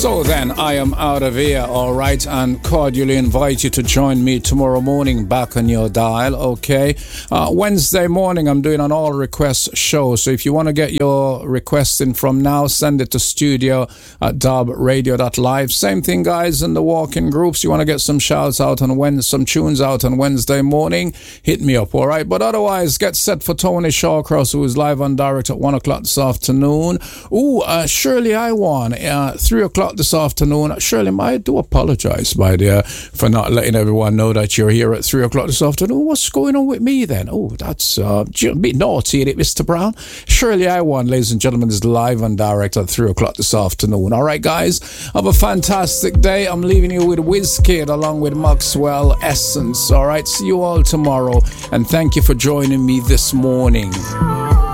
So then, I am out of here, all right, and cordially invite you to join me tomorrow morning back on your dial, okay? Wednesday morning, I'm doing an all request show, so if you want to get your request in from now, send it to studio@dobradio.live. Same thing, guys, in the walking groups. You want to get some shouts out on some tunes out on Wednesday morning, hit me up, all right? But otherwise, get set for Tony Shawcross, who is live on direct at 1 o'clock this afternoon. Shirley Iwan, 3 o'clock this afternoon. Shirley, I do apologize, my dear, for not letting everyone know that you're here at 3 o'clock this afternoon. What's going on with me then? Oh, that's a bit naughty, isn't it, Mr. Brown? Shirley Iwan, ladies and gentlemen, is live on direct at 3 o'clock this afternoon. All right, guys, have a fantastic day. I'm leaving you with WizKid along with Maxwell Essence. All right, see you all tomorrow, and thank you for joining me this morning.